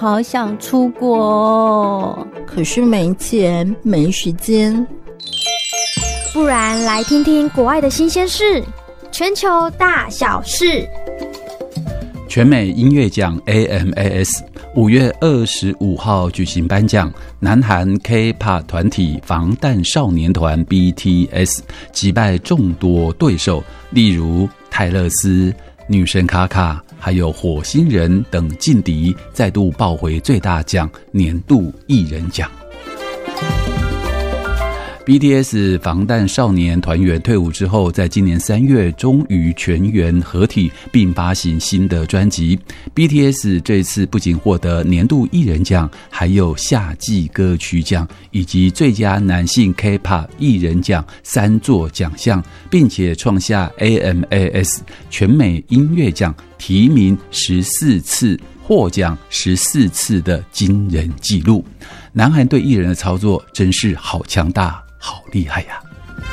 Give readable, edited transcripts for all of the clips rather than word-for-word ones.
好想出国哦， 可是没钱没时间。 不然来听听国外的新鲜事，全球大小事。 全美音乐奖 AMAS 5月25号举行颁奖，南韩 K-pop 团体防弹少年团 BTS 击败众多对手，例如泰勒斯、女神卡卡还有火星人等劲敌，再度抱回最大奖年度艺人奖。BTS 防弹少年团员退伍之后，在今年3月终于全员合体，并发行新的专辑。BTS 这一次不仅获得年度艺人奖，还有夏季歌曲奖以及最佳男性 K-pop 艺人奖3座奖项，并且创下 AMAS 全美音乐奖提名14次、获奖14次的惊人纪录。南韩对艺人的操作真是好强大，好厉害呀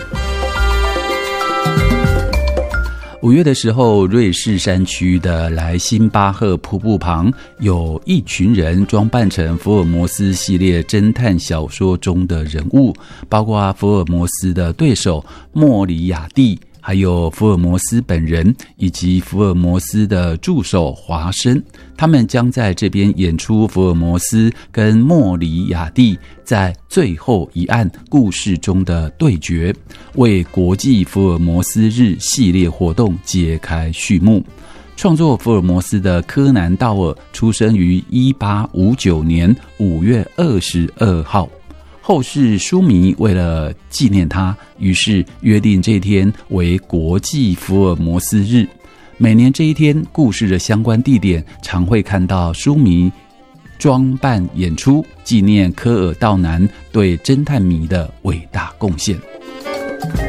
！5月的时候，瑞士山区的莱辛巴赫瀑布旁，有一群人装扮成福尔摩斯系列侦探小说中的人物，包括福尔摩斯的对手莫里亚蒂，还有福尔摩斯本人以及福尔摩斯的助手华生，他们将在这边演出福尔摩斯跟莫里亚蒂在最后一案故事中的对决，为国际福尔摩斯日系列活动揭开序幕。创作福尔摩斯的柯南道尔出生于1859年5月22号。后世书迷为了纪念他，于是约定这一天为国际福尔摩斯日。每年这一天，故事的相关地点常会看到书迷装扮演出，纪念科尔道南对侦探迷的伟大贡献。